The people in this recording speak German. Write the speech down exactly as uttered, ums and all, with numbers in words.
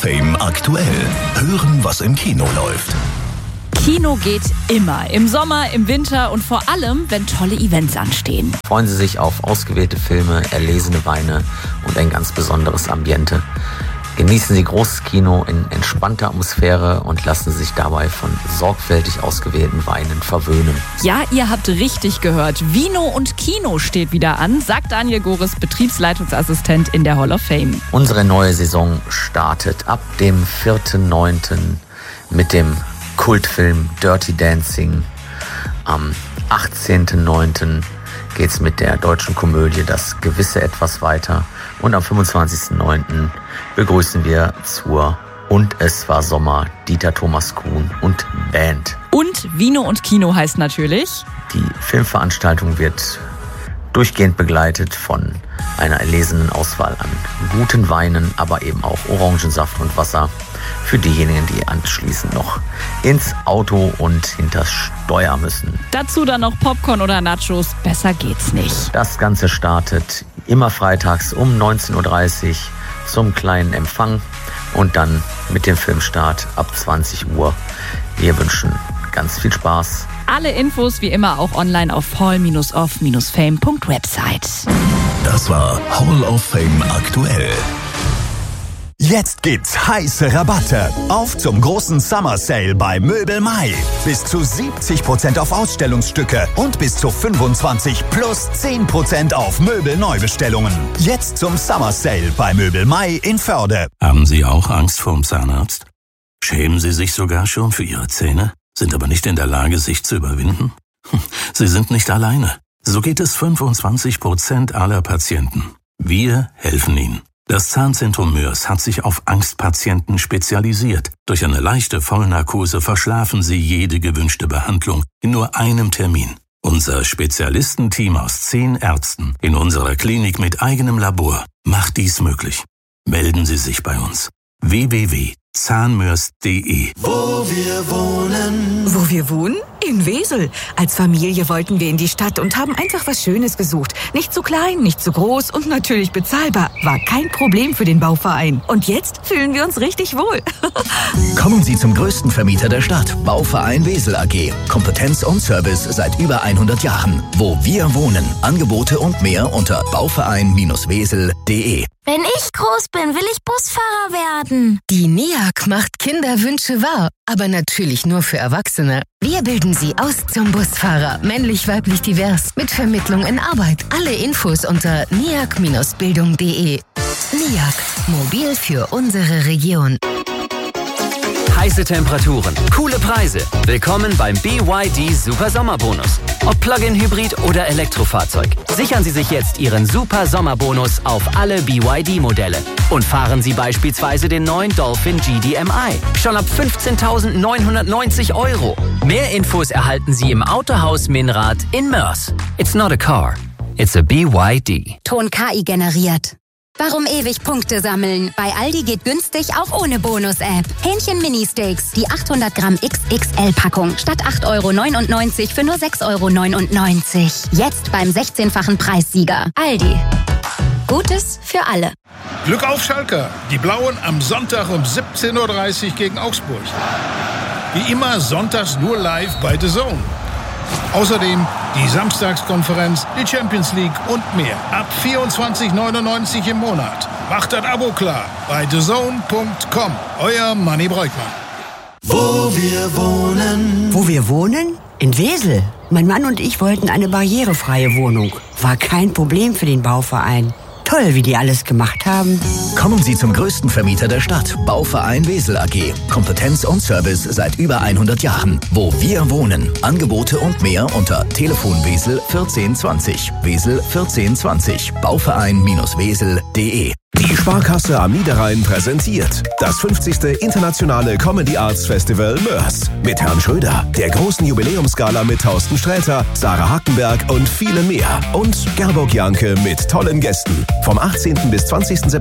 Fame aktuell. Hören, was im Kino läuft. Kino geht immer. Im Sommer, im Winter und vor allem, wenn tolle Events anstehen. Freuen Sie sich auf ausgewählte Filme, erlesene Weine und ein ganz besonderes Ambiente. Genießen Sie großes Kino in entspannter Atmosphäre und lassen Sie sich dabei von sorgfältig ausgewählten Weinen verwöhnen. Ja, ihr habt richtig gehört. Vino und Kino steht wieder an, sagt Daniel Goris, Betriebsleitungsassistent in der Hall of Fame. Unsere neue Saison startet ab dem vierten neunten mit dem Kultfilm Dirty Dancing. Am achtzehnten neunten geht's mit der deutschen Komödie Das Gewisse etwas weiter. Und am fünfundzwanzigsten neunten begrüßen wir zur Und es war Sommer Dieter Thomas Kuhn und Band. Und Vino und Kino heißt natürlich? Die Filmveranstaltung wird durchgehend begleitet von einer erlesenen Auswahl an guten Weinen, aber eben auch Orangensaft und Wasser für diejenigen, die anschließend noch ins Auto und hinters Steuer müssen. Dazu dann noch Popcorn oder Nachos, besser geht's nicht. Das Ganze startet immer freitags um neunzehn Uhr dreißig zum kleinen Empfang und dann mit dem Filmstart ab zwanzig Uhr. Wir wünschen ganz viel Spaß. Alle Infos wie immer auch online auf hall of fame punkt website. Das war Hall of Fame aktuell. Jetzt gibt's heiße Rabatte. Auf zum großen Summer Sale bei Möbel Mai. Bis zu siebzig Prozent auf Ausstellungsstücke und bis zu fünfundzwanzig plus zehn Prozent auf Möbelneubestellungen. Jetzt zum Summer Sale bei Möbel Mai in Förde. Haben Sie auch Angst vorm Zahnarzt? Schämen Sie sich sogar schon für Ihre Zähne? Sind aber nicht in der Lage, sich zu überwinden? Sie sind nicht alleine. So geht es fünfundzwanzig Prozent aller Patienten. Wir helfen Ihnen. Das Zahnzentrum Mörs hat sich auf Angstpatienten spezialisiert. Durch eine leichte Vollnarkose verschlafen Sie jede gewünschte Behandlung in nur einem Termin. Unser Spezialistenteam aus zehn Ärzten in unserer Klinik mit eigenem Labor macht dies möglich. Melden Sie sich bei uns. w w w punkt zahnmörs punkt de. Wo wir wohnen. Wo wir wohnen? In Wesel. Als Familie wollten wir in die Stadt und haben einfach was Schönes gesucht. Nicht zu klein, nicht zu groß und natürlich bezahlbar. War kein Problem für den Bauverein. Und jetzt fühlen wir uns richtig wohl. Kommen Sie zum größten Vermieter der Stadt, Bauverein Wesel A G. Kompetenz und Service seit über hundert Jahren. Wo wir wohnen. Angebote und mehr unter bauverein wesel punkt de. Wenn ich groß bin, will ich Busfahrer werden. Die N E A G macht Kinderwünsche wahr, aber natürlich nur für Erwachsene. Wir bilden Sie aus zum Busfahrer, männlich-weiblich divers, mit Vermittlung in Arbeit. Alle Infos unter niag Bildung punkt de. N E A G, mobil für unsere Region. Heiße Temperaturen, coole Preise. Willkommen beim B Y D Super Sommerbonus. Ob Plug-in-Hybrid oder Elektrofahrzeug. Sichern Sie sich jetzt Ihren Super Sommerbonus auf alle B Y D-Modelle. Und fahren Sie beispielsweise den neuen Dolphin G D M I. Schon ab fünfzehntausendneunhundertneunzig Euro. Mehr Infos erhalten Sie im Autohaus Minrad in Mörs. It's not a car, it's a B Y D. Ton K I generiert. Warum ewig Punkte sammeln? Bei Aldi geht günstig auch ohne Bonus-App. Hähnchen Mini-Steaks, die achthundert Gramm X X L-Packung. Statt acht Euro neunundneunzig für nur sechs Euro neunundneunzig. Jetzt beim sechzehnfachen Preissieger. Aldi. Gutes für alle. Glück auf Schalke. Die Blauen am Sonntag um siebzehn Uhr dreißig gegen Augsburg. Wie immer sonntags nur live bei The Zone. Außerdem die Samstagskonferenz, die Champions League und mehr. Ab vierundzwanzig neunundneunzig im Monat. Macht das Abo klar bei the zone punkt com. Euer Manni Breukmann. Wo wir wohnen. Wo wir wohnen? In Wesel. Mein Mann und ich wollten eine barrierefreie Wohnung. War kein Problem für den Bauverein. Toll, wie die alles gemacht haben. Kommen Sie zum größten Vermieter der Stadt, Bauverein Wesel A G. Kompetenz und Service seit über hundert Jahren. Wo wir wohnen. Angebote und mehr unter Telefon Wesel vierzehn zwanzig. Wesel vierzehn zwanzig. Bauverein Wesel punkt de. Die Sparkasse am Niederrhein präsentiert das fünfzigste Internationale Comedy Arts Festival Mörs mit Herrn Schröder, der großen Jubiläumsgala mit Thorsten Sträter, Sarah Hackenberg und vielen mehr. Und Gerburg Janke mit tollen Gästen. Vom achtzehnten bis zwanzigsten September